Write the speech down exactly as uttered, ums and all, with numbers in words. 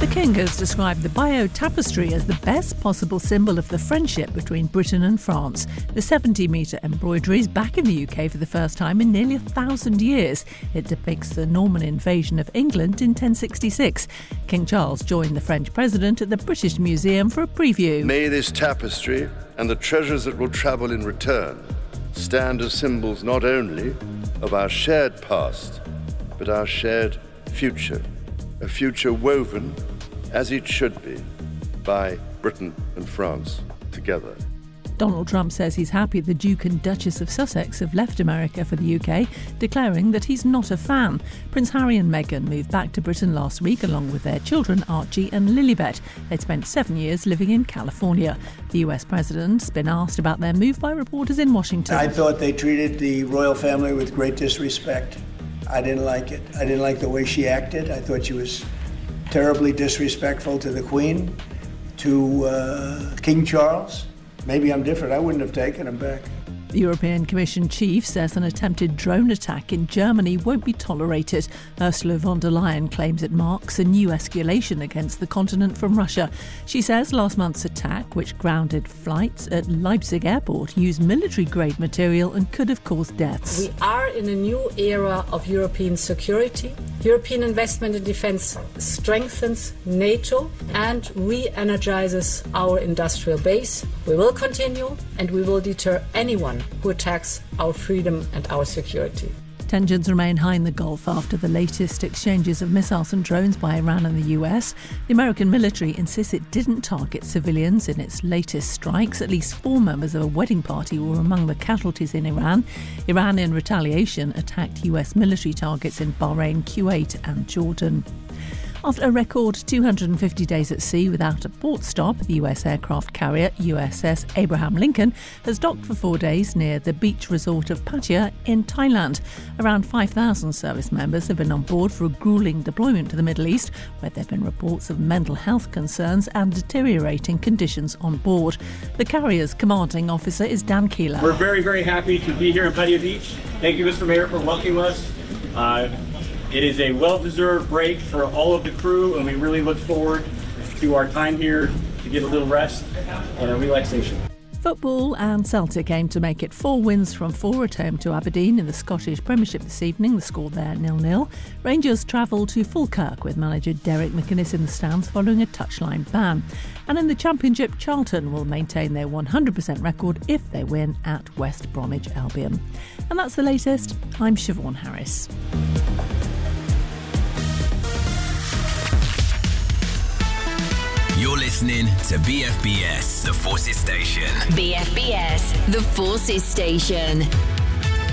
The King has described the Bayeux Tapestry as the best possible symbol of the friendship between Britain and France. The seventy metre embroidery is back in the U K for the first time in nearly a thousand years. It depicts the Norman invasion of England in ten sixty-six. King Charles joined the French president at the British Museum for a preview. May this tapestry and the treasures that will travel in return stand as symbols not only of our shared past, but our shared future. A future woven, as it should be, by Britain and France together. Donald Trump says he's happy the Duke and Duchess of Sussex have left America for the U K, declaring that he's not a fan. Prince Harry and Meghan moved back to Britain last week along with their children Archie and Lilibet. They'd spent seven years living in California. The U S president's been asked about their move by reporters in Washington. I thought they treated the royal family with great disrespect. I didn't like it. I didn't like the way she acted. I thought she was terribly disrespectful to the Queen, to uh, King Charles. Maybe I'm different. I wouldn't have taken him back. The European Commission chief says an attempted drone attack in Germany won't be tolerated. Ursula von der Leyen claims it marks a new escalation against the continent from Russia. She says last month's attack, which grounded flights at Leipzig airport, used military-grade material and could have caused deaths. We are in a new era of European security. European investment in defence strengthens NATO and re-energizes our industrial base. We will continue and we will deter anyone who attacks our freedom and our security. Tensions remain high in the Gulf after the latest exchanges of missiles and drones by Iran and the U S. The American military insists it didn't target civilians in its latest strikes. At least four members of a wedding party were among the casualties in Iran. Iran, in retaliation, attacked U S military targets in Bahrain, Kuwait and Jordan. After a record two hundred fifty days at sea without a port stop, the U S aircraft carrier U S S Abraham Lincoln has docked for four days near the beach resort of Pattaya in Thailand. Around five thousand service members have been on board for a gruelling deployment to the Middle East, where there have been reports of mental health concerns and deteriorating conditions on board. The carrier's commanding officer is Dan Keeler. We're very, very happy to be here in Pattaya Beach. Thank you, Mister Mayor, for welcoming us. Uh, It is a well-deserved break for all of the crew, and we really look forward to our time here to get a little rest and a relaxation. Football and Celtic aim to make it four wins from four at home to Aberdeen in the Scottish Premiership this evening. The score there nil nil. Rangers travel to Falkirk with manager Derek McInnes in the stands following a touchline ban. And in the Championship, Charlton will maintain their one hundred percent record if they win at West Bromwich Albion. And that's the latest. I'm Siobhan Harris. You're listening to B F B S, The Forces Station. B F B S, The Forces Station.